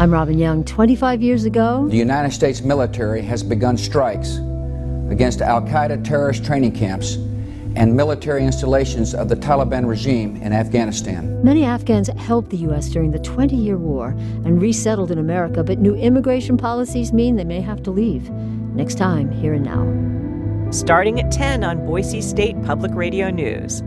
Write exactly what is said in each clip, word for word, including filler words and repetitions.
I'm Robin Young. twenty-five years ago, the United States military has begun strikes against al-Qaeda terrorist training camps and military installations of the Taliban regime in Afghanistan. Many Afghans helped the U S during the twenty-year war and resettled in America, but new immigration policies mean they may have to leave. Next time, Here and Now. Starting at ten on Boise State Public Radio News.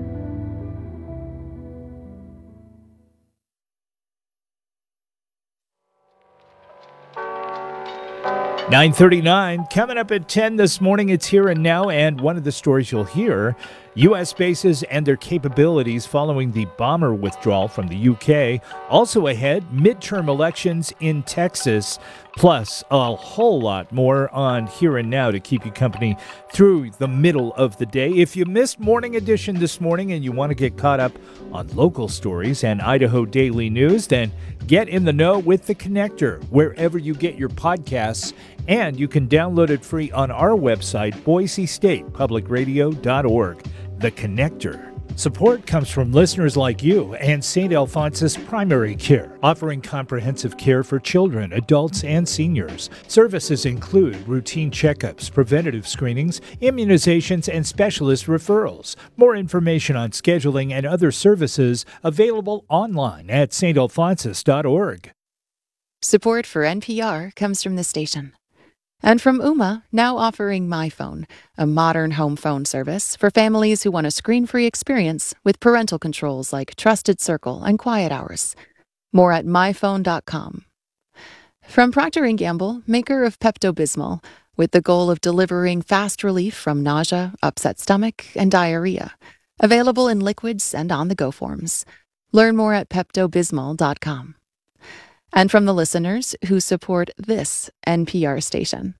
nine thirty-nine, coming up at ten this morning, it's Here and Now, and one of the stories you'll hear, U S bases and their capabilities following the bomber withdrawal from the U K. Also ahead, midterm elections in Texas, plus a whole lot more on Here and Now to keep you company through the middle of the day. If you missed Morning Edition this morning and you want to get caught up on local stories and Idaho Daily News, then get in the know with The Connector, wherever you get your podcasts, and you can download it free on our website, boise state public radio dot org. The Connector. Support comes from listeners like you and Saint Alphonsus Primary Care, offering comprehensive care for children, adults, and seniors. Services include routine checkups, preventative screenings, immunizations, and specialist referrals. More information on scheduling and other services available online at saint alphonsus dot org. Support for N P R comes from the station. And from Ooma, now offering MyPhone, a modern home phone service for families who want a screen-free experience with parental controls like Trusted Circle and Quiet Hours. More at my phone dot com. From Procter and Gamble, maker of Pepto-Bismol, with the goal of delivering fast relief from nausea, upset stomach, and diarrhea. Available in liquids and on-the-go forms. Learn more at pepto bismol dot com. And from the listeners who support this N P R station.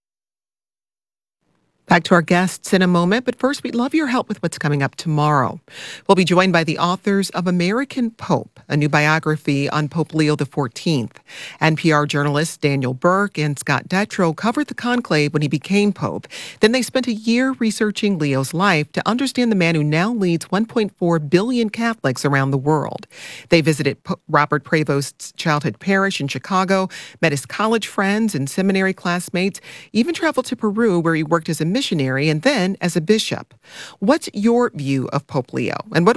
Back to our guests in a moment, but first we'd love your help with what's coming up tomorrow. We'll be joined by the authors of American Pope, a new biography on Pope Leo the fourteenth. N P R journalists Daniel Burke and Scott Detrow covered the conclave when he became Pope. Then they spent a year researching Leo's life to understand the man who now leads one point four billion Catholics around the world. They visited P- Robert Prevost's childhood parish in Chicago, met his college friends and seminary classmates, even traveled to Peru where he worked as a missionary and then as a bishop. What's your view of Pope Leo, and what